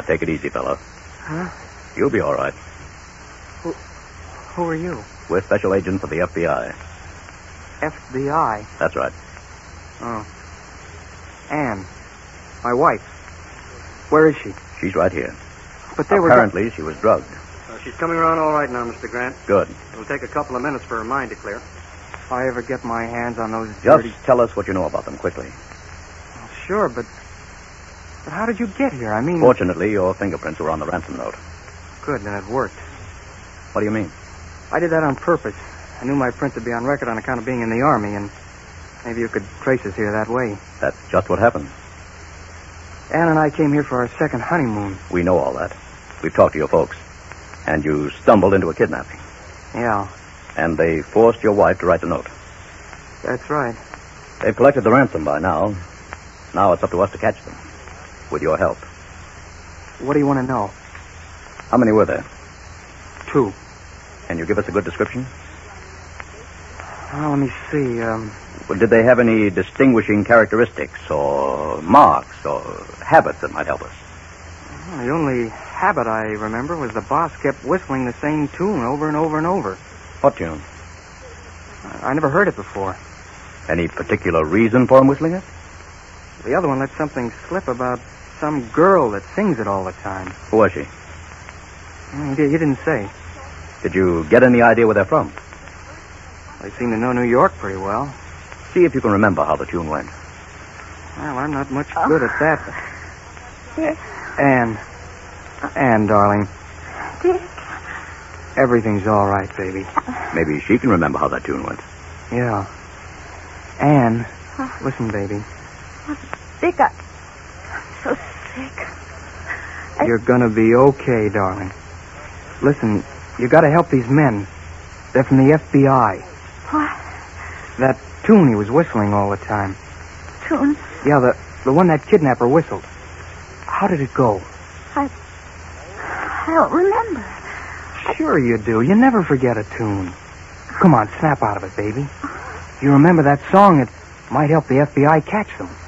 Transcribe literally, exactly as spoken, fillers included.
take it easy, fella. Huh? You'll be all right. Who, who are you? We're special agents for the F B I. F B I? That's right. Oh. Anne. My wife. Where is she? She's right here. But they Apparently, were... she was drugged. Uh, she's coming around all right now, Mister Grant. Good. It'll take a couple of minutes for her mind to clear. If I ever get my hands on those Just dirty... tell us what you know about them quickly. Well, sure, but... But how did you get here? I mean... Fortunately, your fingerprints were on the ransom note. Good, then it worked. What do you mean? I did that on purpose. I knew my print would be on record on account of being in the Army, and maybe you could trace us here that way. That's just what happened. Anne and I came here for our second honeymoon. We know all that. We've talked to your folks. And you stumbled into a kidnapping. Yeah, And they forced your wife to write the note. that's right. They've collected the ransom by now. Now it's up to us to catch them. With your help. What do you want to know? How many were there? Two. Can you give us a good description? Oh, let me see. Um, Well, did they have any distinguishing characteristics or marks or habits that might help us? well, the only habit I remember was the boss kept whistling the same tune over and over and over. What tune? I, I never heard it before. Any particular reason for him whistling it? The other one let something slip about some girl that sings it all the time. Who was she? Well, He, di- he didn't say. Did you get any idea where they're from? They seem to know New York pretty well. See if you can remember how the tune went. Well, I'm not much good at that. Anne. Anne, darling. Dick. Everything's all right, baby. Maybe she can remember how that tune went. Yeah. Anne, listen, baby. Dick, I... I'm so sick. I... You're gonna be okay, darling. Listen, you gotta help these men. They're from the F B I. What? That tune he was whistling all the time. Tune? Yeah, the, the one that kidnapper whistled. How did it go? I... I don't remember. Sure you do. You never forget a tune. Come on, snap out of it, baby. You remember that song, it might help the F B I catch them.